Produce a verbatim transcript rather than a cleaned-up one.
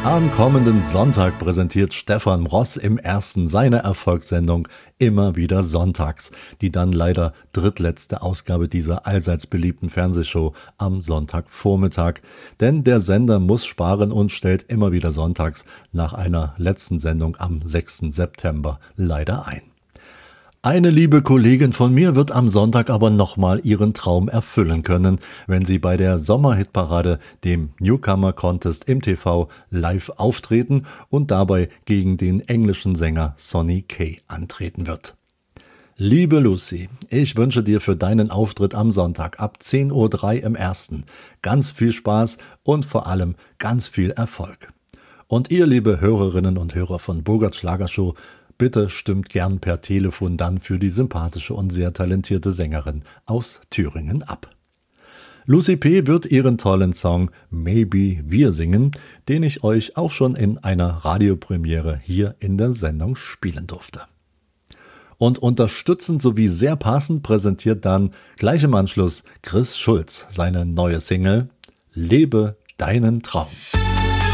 Am kommenden Sonntag präsentiert Stefan Ross im Ersten seine Erfolgssendung Immer wieder sonntags, die dann leider drittletzte Ausgabe dieser allseits beliebten Fernsehshow am Sonntagvormittag. Denn der Sender muss sparen und stellt immer wieder sonntags nach einer letzten Sendung am sechsten September leider ein. Eine liebe Kollegin von mir wird am Sonntag aber nochmal ihren Traum erfüllen können, wenn sie bei der Sommerhitparade, dem Newcomer Contest im T V, live auftreten und dabei gegen den englischen Sänger Sonny Kay antreten wird. Liebe Lucy, ich wünsche dir für deinen Auftritt am Sonntag ab zehn Uhr drei im Ersten ganz viel Spaß und vor allem ganz viel Erfolg. Und ihr, liebe Hörerinnen und Hörer von Bogarts Schlagershow, bitte stimmt gern per Telefon dann für die sympathische und sehr talentierte Sängerin aus Thüringen ab. Lucy P. wird ihren tollen Song Maybe Wir singen, den ich euch auch schon in einer Radiopremiere hier in der Sendung spielen durfte. Und unterstützend sowie sehr passend präsentiert dann gleich im Anschluss Chris Schulz seine neue Single Lebe deinen Traum.